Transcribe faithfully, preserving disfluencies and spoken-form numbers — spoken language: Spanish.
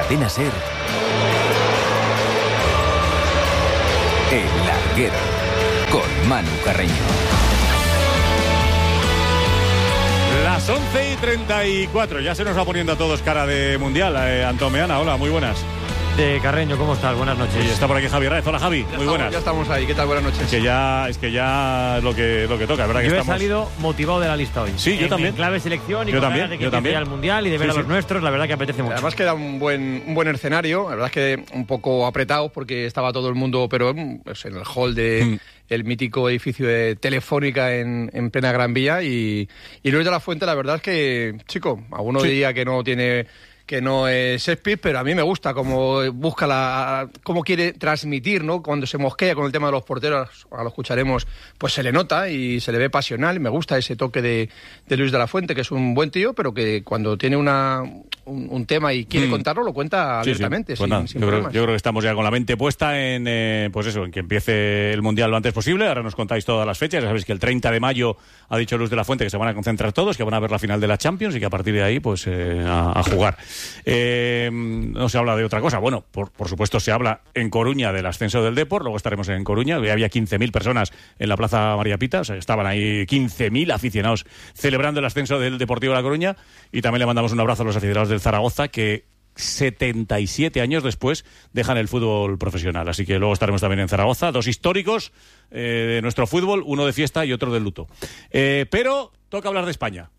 Cadena SER, El Larguero, con Manu Carreño. Las once y treinta y cuatro, ya se nos va poniendo a todos cara de mundial. Eh, Antón Meana, hola, muy buenas. De Carreño, ¿cómo estás? Buenas noches. Y está por aquí Javi Raez. Hola, Javi, Ya muy estamos, buenas. Ya estamos ahí, ¿qué tal? Buenas noches. Es que ya, es que ya es lo que, lo que toca, ¿verdad? Que yo estamos... he salido motivado de la lista hoy. Sí, yo en, también. En clave selección y Yo con también, ganas de que yo empiece también. ya el mundial y de ver Sí, a los sí. nuestros, la verdad que apetece mucho. Además queda un buen, un buen escenario, la verdad es que un poco apretado porque estaba todo el mundo, pero pues, en el hall de Mm. el mítico edificio de Telefónica en, en plena Gran Vía y, y Luis de la Fuente, la verdad es que, chico, alguno Sí. diría que no tiene... que no es Shakespeare, pero a mí me gusta cómo busca la, cómo quiere transmitir, ¿no? Cuando se mosquea con el tema de los porteros, ahora lo escucharemos, pues se le nota y se le ve pasional, y me gusta ese toque de, de Luis de la Fuente, que es un buen tío, pero que cuando tiene una, un, un tema y quiere Mm. contarlo, lo cuenta Sí, sí. abiertamente, Pues sin, nada, sin yo, creo, problemas. yo creo que estamos ya con la mente puesta en, eh, pues eso, en que empiece el Mundial lo antes posible. Ahora nos contáis todas las fechas. Ya sabéis que el treinta de mayo ha dicho Luis de la Fuente que se van a concentrar todos, que van a ver la final de la Champions y que a partir de ahí, pues, eh, a, a jugar. Eh, no se habla de otra cosa. Bueno, por, por supuesto se habla en Coruña del ascenso del Depor, luego estaremos en Coruña. Hoy había quince mil personas en la Plaza María Pita, o sea, estaban ahí quince mil aficionados celebrando el ascenso del Deportivo de La Coruña, y también le mandamos un abrazo a los aficionados del Zaragoza, que setenta y siete años después dejan el fútbol profesional. Así que luego estaremos también en Zaragoza, dos históricos eh, de nuestro fútbol, uno de fiesta y otro de luto. Eh, pero toca hablar de España.